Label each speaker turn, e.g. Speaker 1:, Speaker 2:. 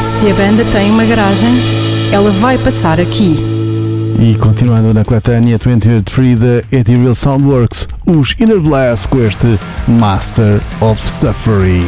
Speaker 1: Se a banda tem uma garagem, ela vai passar aqui.
Speaker 2: E continuando na coletânea 23 da Ethereal Soundworks, os Inner Blast com este Master of Suffering.